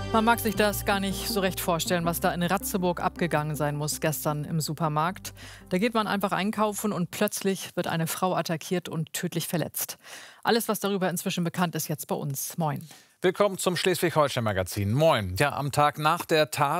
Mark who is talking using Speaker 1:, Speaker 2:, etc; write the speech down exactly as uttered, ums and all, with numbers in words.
Speaker 1: Man mag sich das gar nicht so recht vorstellen, was da in Ratzeburg abgegangen sein muss gestern im Supermarkt. Da geht man einfach einkaufen und plötzlich wird eine Frau attackiert und tödlich verletzt. Alles, was darüber inzwischen bekannt ist, jetzt bei uns. Moin.
Speaker 2: Willkommen zum Schleswig-Holstein-Magazin. Moin. Ja, am Tag nach der Tat